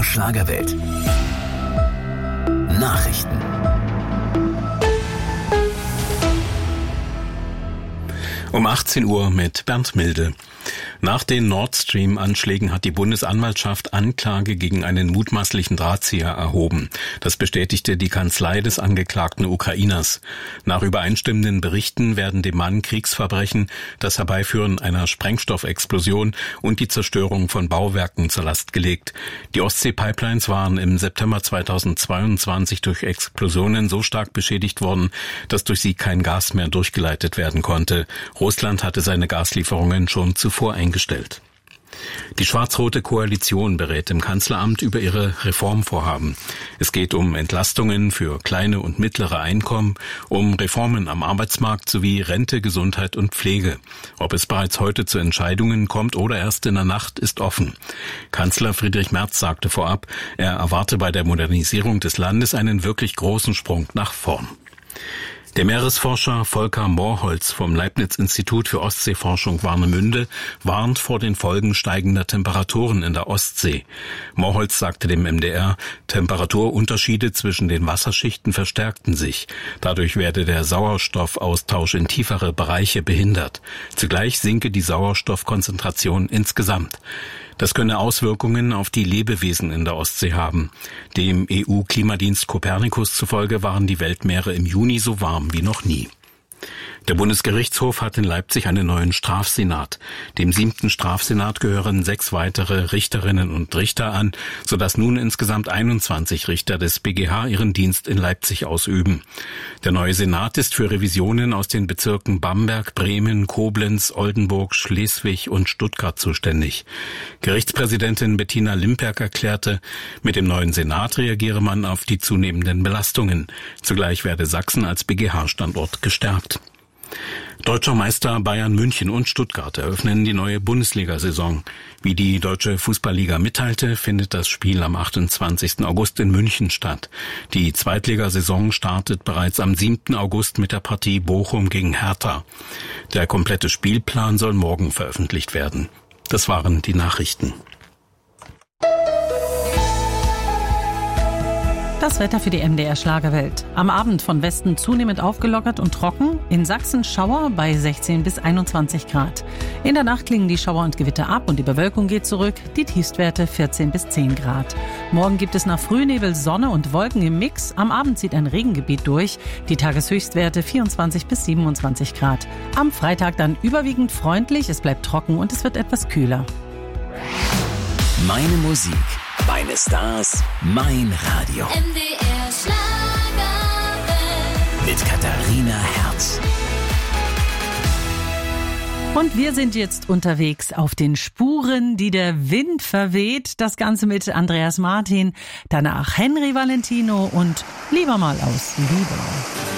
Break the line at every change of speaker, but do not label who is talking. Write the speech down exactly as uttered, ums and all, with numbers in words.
Schlagerwelt. Nachrichten.
Um achtzehn Uhr mit Bernd Milde. Nach den Nord Stream-Anschlägen hat die Bundesanwaltschaft Anklage gegen einen mutmaßlichen Drahtzieher erhoben. Das bestätigte die Kanzlei des angeklagten Ukrainers. Nach übereinstimmenden Berichten werden dem Mann Kriegsverbrechen, das Herbeiführen einer Sprengstoffexplosion und die Zerstörung von Bauwerken zur Last gelegt. Die Ostsee-Pipelines waren im September zweitausendzweiundzwanzig durch Explosionen so stark beschädigt worden, dass durch sie kein Gas mehr durchgeleitet werden konnte. Russland hatte seine Gaslieferungen schon zuvor eingestellt. Die schwarz-rote Koalition berät im Kanzleramt über ihre Reformvorhaben. Es geht um Entlastungen für kleine und mittlere Einkommen, um Reformen am Arbeitsmarkt sowie Rente, Gesundheit und Pflege. Ob es bereits heute zu Entscheidungen kommt oder erst in der Nacht, ist offen. Kanzler Friedrich Merz sagte vorab, er erwarte bei der Modernisierung des Landes einen wirklich großen Sprung nach vorn. Der Meeresforscher Volker Morholz vom Leibniz-Institut für Ostseeforschung Warnemünde warnt vor den Folgen steigender Temperaturen in der Ostsee. Morholz sagte dem M D R, Temperaturunterschiede zwischen den Wasserschichten verstärkten sich. Dadurch werde der Sauerstoffaustausch in tiefere Bereiche behindert. Zugleich sinke die Sauerstoffkonzentration insgesamt. Das könne Auswirkungen auf die Lebewesen in der Ostsee haben. Dem E U-Klimadienst Copernicus zufolge waren die Weltmeere im Juni so warm wie noch nie. Der Bundesgerichtshof hat in Leipzig einen neuen Strafsenat. Dem siebten Strafsenat gehören sechs weitere Richterinnen und Richter an, sodass nun insgesamt einundzwanzig Richter des B G H ihren Dienst in Leipzig ausüben. Der neue Senat ist für Revisionen aus den Bezirken Bamberg, Bremen, Koblenz, Oldenburg, Schleswig und Stuttgart zuständig. Gerichtspräsidentin Bettina Limperk erklärte, mit dem neuen Senat reagiere man auf die zunehmenden Belastungen. Zugleich werde Sachsen als B G H-Standort gestärkt. Deutscher Meister Bayern München und Stuttgart eröffnen die neue Bundesliga-Saison. Wie die Deutsche Fußballliga mitteilte, findet das Spiel am achtundzwanzigsten August in München statt. Die Zweitligasaison startet bereits am siebten August mit der Partie Bochum gegen Hertha. Der komplette Spielplan soll morgen veröffentlicht werden. Das waren die Nachrichten.
Das Wetter für die M D R Schlagerwelt. Am Abend von Westen zunehmend aufgelockert und trocken. In Sachsen Schauer bei sechzehn bis einundzwanzig Grad. In der Nacht klingen die Schauer und Gewitter ab und die Bewölkung geht zurück. Die Tiefstwerte vierzehn bis zehn Grad. Morgen gibt es nach Frühnebel Sonne und Wolken im Mix. Am Abend zieht ein Regengebiet durch. Die Tageshöchstwerte vierundzwanzig bis siebenundzwanzig Grad. Am Freitag dann überwiegend freundlich. Es bleibt trocken und es wird etwas kühler.
Meine Musik, meine Stars, mein Radio.
M D R Schlagerwelt.
Mit Katharina Herz.
Und wir sind jetzt unterwegs auf den Spuren, die der Wind verweht. Das Ganze mit Andreas Martin, danach Henry Valentino und Lieber mal aus Liebe.